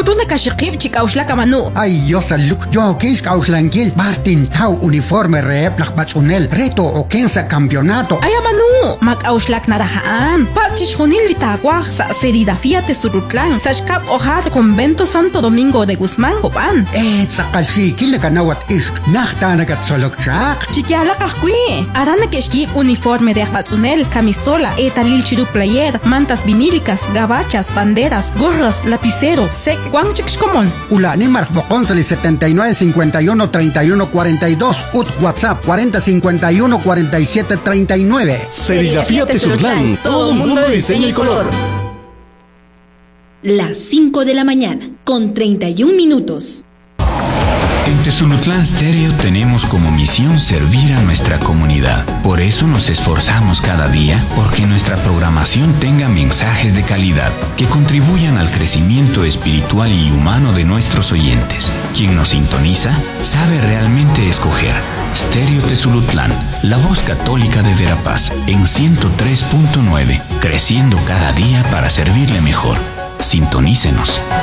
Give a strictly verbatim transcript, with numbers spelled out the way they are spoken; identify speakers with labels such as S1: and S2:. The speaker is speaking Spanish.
S1: Kutuna kashikib chikauslaka manu.
S2: Ay, Dios aluk, yo kis kauslankil, Martin Tau uniforme rep lakbatsunel, reto o kensa campeonato.
S1: Ay, manu, makauslak narahaan. Pachish junil litagua sa Serigrafía Tesurutlan, sashkap ohat convento Santo Domingo de Guzmán, Copan.
S2: Eh, sakalsi, kile kanawat isk, nachtanagat solokchak.
S1: Chikyala kahkui, arana keshkib uniforme de akbatsunel, camisola, etalil chiru player, mantas vinílicas, gabachas, banderas, gorras, lapicero, sec, guanchikshkomon.
S2: Ulani marcboconsali setenta y nueve cincuenta y uno treinta y uno cuarenta y dos, ut WhatsApp cuarenta cincuenta y uno cuarenta y siete treinta y nueve.
S3: Serigrafía Tesurutlan, todo el mundo de diseño y color.
S4: Las cinco de la mañana, con treinta y un minutos.
S5: En Tezunutlán Stereo tenemos como misión servir a nuestra comunidad. Por eso nos esforzamos cada día porque nuestra programación tenga mensajes de calidad que contribuyan al crecimiento espiritual y humano de nuestros oyentes. Quien nos sintoniza sabe realmente escoger. Stereo Tezunutlán, la voz católica de Verapaz, en ciento tres punto nueve, creciendo cada día para servirle mejor. Sintonícenos.